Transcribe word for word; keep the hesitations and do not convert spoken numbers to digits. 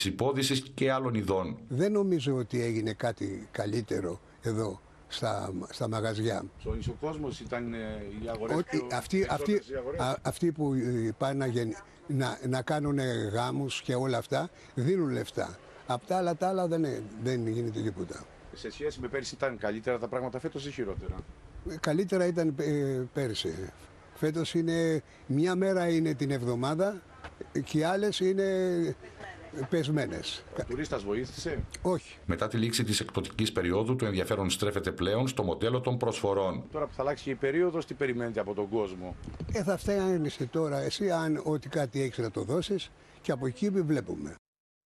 υπόδησης και άλλων ειδών. Δεν νομίζω ότι έγινε κάτι καλύτερο εδώ στα, στα μαγαζιά. Ο νησοκόσμος ήταν οι αγορές Ότι πιο... αυτοί, αυτοί, α, αυτοί που πάνε να, γεν, να, να κάνουν γάμους και όλα αυτά δίνουν λεφτά. Απ' τα άλλα τα άλλα δεν, δεν γίνεται τίποτα. Σε σχέση με πέρυσι ήταν καλύτερα τα πράγματα φέτος ή χειρότερα? Καλύτερα ήταν ε, πέρσι. Φέτος είναι μια μέρα είναι την εβδομάδα και οι άλλες είναι πεσμένες. Ο τουρίστας βοήθησε? Όχι. Μετά τη λήξη της εκπτωτικής περίοδου, το ενδιαφέρον στρέφεται πλέον στο μοντέλο των προσφορών. Τώρα που θα αλλάξει και η περίοδος, τι περιμένετε από τον κόσμο? Ε, θα φτάνει τώρα εσύ αν ό,τι κάτι έχεις να το δώσεις και από εκεί βλέπουμε.